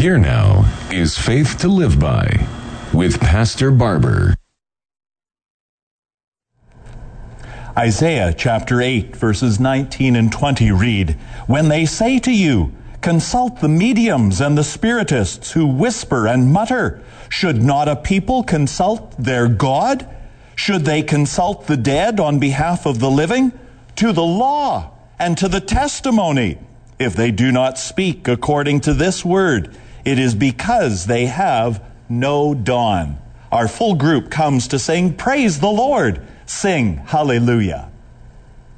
Here now is Faith to Live By with Pastor Barber. Isaiah chapter 8, verses 19 and 20 read, "When they say to you, consult the mediums and the spiritists who whisper and mutter, should not a people consult their God? Should they consult the dead on behalf of the living? To the law and to the testimony. If they do not speak according to this word, it is because they have no dawn." Our full group comes to sing, "Praise the Lord." Sing hallelujah.